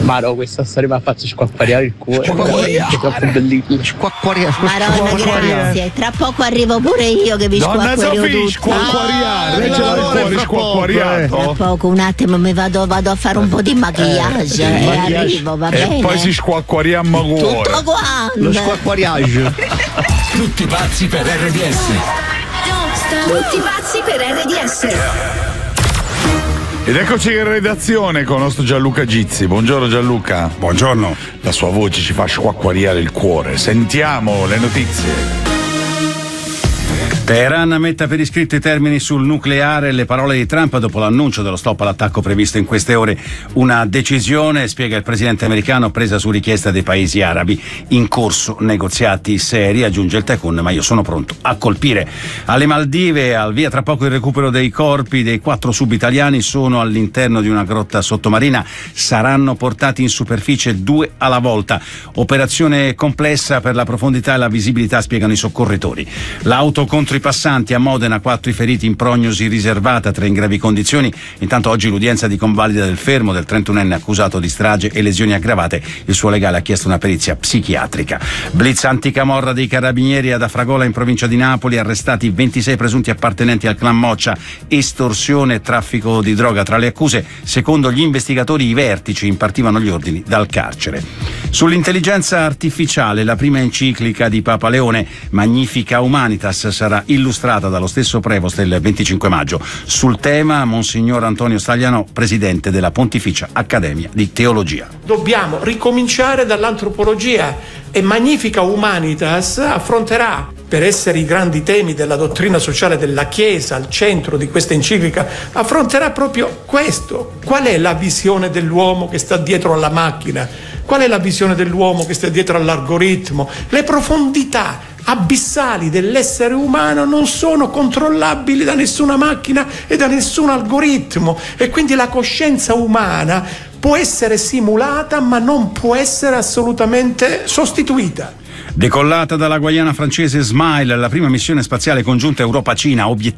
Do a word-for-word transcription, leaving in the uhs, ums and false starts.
Ma no, questa storia mi ha fatto squacquariare il cuore. Squacquariare. È troppo bellissimo. Squacquariare. Maronna, grazie. Tra poco arrivo pure io che vi Donna squacquario Sofì, tutto. squacquariare. Lei ce l'ha il lavoro cuore fra squacquariato. Tra poco, un attimo, mi vado, vado a fare un po' di maquillage Eh, e maquillage. arrivo, va E bene? poi si squacquariamma cuore. Tutto quanto. Lo squacquariage. Tutti pazzi per R D S. Tutti pazzi per R D S. Ed eccoci in redazione con il nostro Gianluca Gizzi. Buongiorno Gianluca. Buongiorno. La sua voce ci fa squacquariare il cuore. Sentiamo le notizie. Teheran metta per iscritto i termini sul nucleare. Le parole di Trump dopo l'annuncio dello stop all'attacco previsto in queste ore. Una decisione, spiega il presidente americano, presa su richiesta dei paesi arabi. In corso negoziati seri, aggiunge il Tycoon, ma io sono pronto a colpire. Alle Maldive, al via tra poco il recupero dei corpi dei quattro subitaliani. Sono all'interno di una grotta sottomarina. Saranno portati in superficie due alla volta. Operazione complessa per la profondità e la visibilità, spiegano i soccorritori. L'auto contro i passanti a Modena, quattro i feriti in prognosi riservata, tre in gravi condizioni. Intanto oggi l'udienza di convalida del fermo del trentunenne accusato di strage e lesioni aggravate. Il suo legale ha chiesto una perizia psichiatrica. Blitz anticamorra dei carabinieri ad Afragola in provincia di Napoli, arrestati ventisei presunti appartenenti al clan Moccia, estorsione e traffico di droga tra le accuse. Secondo gli investigatori i vertici impartivano gli ordini dal carcere. Sull'intelligenza artificiale, la prima enciclica di Papa Leone, Magnifica Humanitas, sarà illustrata dallo stesso Prevost il venticinque maggio. Sul tema Monsignor Antonio Stagliano, presidente della Pontificia Accademia di Teologia. Dobbiamo ricominciare dall'antropologia e Magnifica Humanitas affronterà, per essere i grandi temi della dottrina sociale della Chiesa al centro di questa enciclica, affronterà proprio questo. Qual è la visione dell'uomo che sta dietro alla macchina? Qual è la visione dell'uomo che sta dietro all'algoritmo? Le profondità abissali dell'essere umano non sono controllabili da nessuna macchina e da nessun algoritmo, e quindi la coscienza umana può essere simulata ma non può essere assolutamente sostituita. Decollata dalla Guaiana francese Smile, la prima missione spaziale congiunta Europa-Cina, obiettivo